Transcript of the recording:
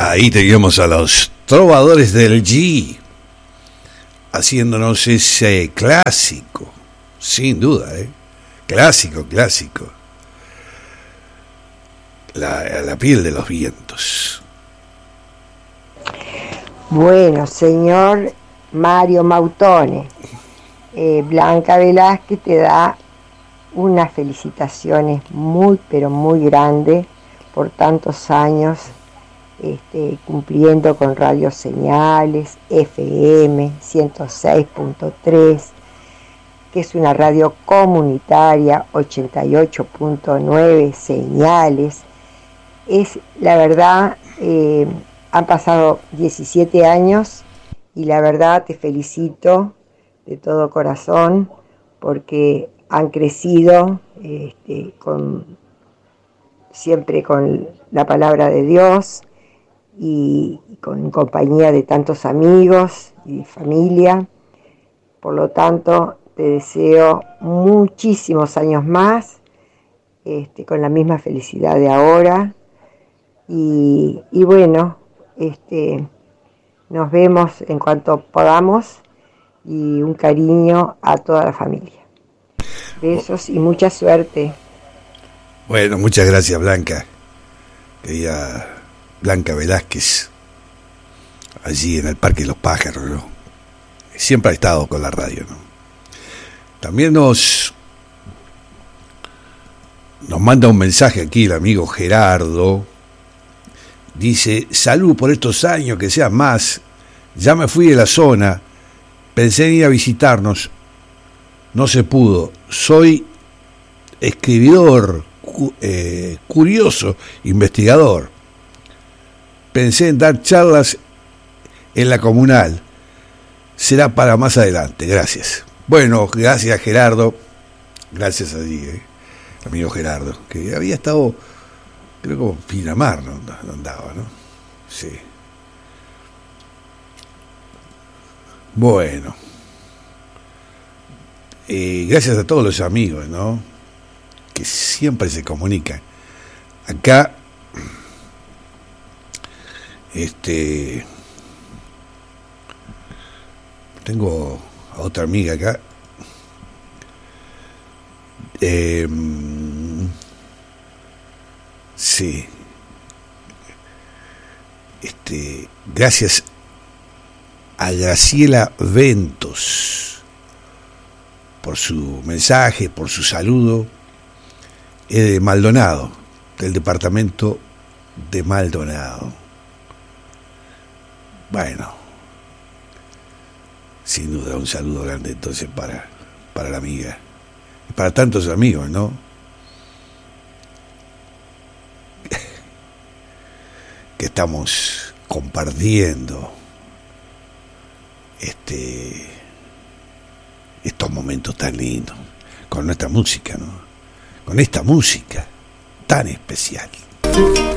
Ahí teníamos a los Trovadores del G, haciéndonos ese clásico, sin duda, clásico. La piel de los vientos. Bueno, señor Mario Mautone, Blanca Velázquez te da unas felicitaciones muy, pero muy grandes por tantos años cumpliendo con Radio Señales, FM 106.3, que es una radio comunitaria, 88.9 Señales. Es la verdad, han pasado 17 años y la verdad te felicito de todo corazón porque han crecido siempre con la palabra de Dios y en compañía de tantos amigos y familia. Por lo tanto, te deseo muchísimos años más, con la misma felicidad de ahora. Y bueno, nos vemos en cuanto podamos y un cariño a toda la familia. Besos y mucha suerte. Bueno, muchas gracias, Blanca. Querida Blanca Velázquez, allí en el Parque de los Pájaros, ¿no? Siempre ha estado con la radio, ¿no? También nos manda un mensaje aquí el amigo Gerardo. Dice: salud por estos años, que sean más. Ya me fui de la zona, pensé en ir a visitarnos, no se pudo. Soy escribidor, curioso, investigador. Pensé en dar charlas en la comunal. Será para más adelante. Gracias. Bueno, gracias, Gerardo. Gracias a ti, amigo Gerardo, que había estado, creo, como Pinamar, ¿no? Andaba, ¿no? Sí. Bueno. Gracias a todos los amigos, ¿no? Que siempre se comunican. Acá, tengo a otra amiga acá. Sí. Gracias a Graciela Ventos por su mensaje, por su saludo. Es de Maldonado, del departamento de Maldonado. Bueno, sin duda un saludo grande entonces para la amiga y para tantos amigos, ¿no? Que estamos compartiendo estos momentos tan lindos con nuestra música, ¿no? Con esta música tan especial.